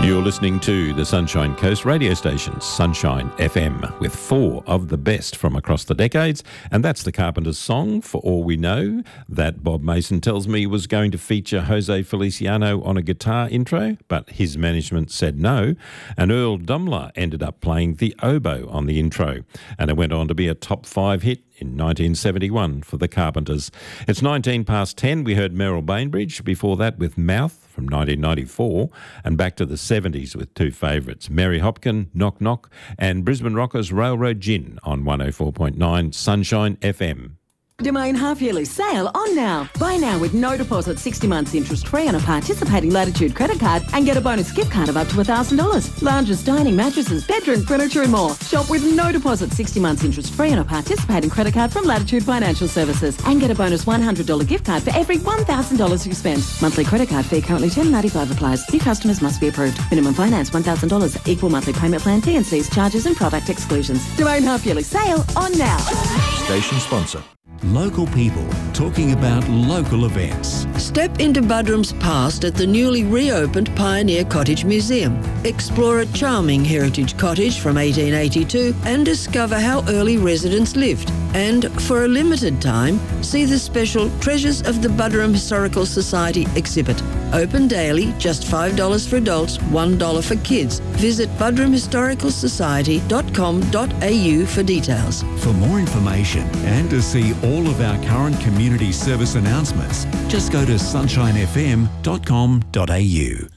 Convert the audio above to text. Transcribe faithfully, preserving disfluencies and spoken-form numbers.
You're listening to the Sunshine Coast radio station, Sunshine F M, with four of the best from across the decades. And that's the Carpenters song, For All We Know, that Bob Mason tells me was going to feature Jose Feliciano on a guitar intro, but his management said no. And Earl Dumler ended up playing the oboe on the intro. And it went on to be a top five hit in nineteen seventy-one for the Carpenters. It's nineteen past ten. We heard Merrill Bainbridge before that with Mouth from nineteen ninety-four, and back to the seventies with two favourites, Mary Hopkin, Knock Knock, and Brisbane Rockers Railroad Gin on one oh four point nine Sunshine F M. Domain half-yearly sale on now. Buy now with no deposit, sixty months interest-free on a participating Latitude credit card and get a bonus gift card of up to one thousand dollars. Lounges, dining, mattresses, bedroom furniture and more. Shop with no deposit, sixty months interest-free on a participating credit card from Latitude Financial Services and get a bonus one hundred dollars gift card for every one thousand dollars you spend. Monthly credit card fee currently ten dollars ninety-five applies. New customers must be approved. Minimum finance one thousand dollars. Equal monthly payment plan, T and Cs, charges and product exclusions. Domain half-yearly sale on now. Station sponsor. Local people talking about local events. Step into Buderim's past at the newly reopened Pioneer Cottage Museum. Explore a charming heritage cottage from eighteen eighty-two and discover how early residents lived. And for a limited time, see the special Treasures of the Buderim Historical Society exhibit. Open daily, just five dollars for adults, one dollar for kids. Visit buderim historical society dot com dot a u for details. For more information and to see all of our current community service announcements, just go to sunshine f m dot com dot a u.